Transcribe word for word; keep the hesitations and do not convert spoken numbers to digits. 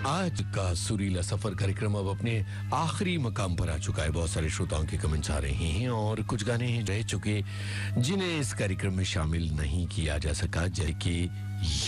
आज का सुरीला सफर कार्यक्रम अब अपने आखिरी मकाम पर आ चुका है। बहुत सारे श्रोताओं के कमेंट्स आ रहे हैं और कुछ गाने रह चुके जिन्हें इस कार्यक्रम में शामिल नहीं किया जा सका, जैसे कि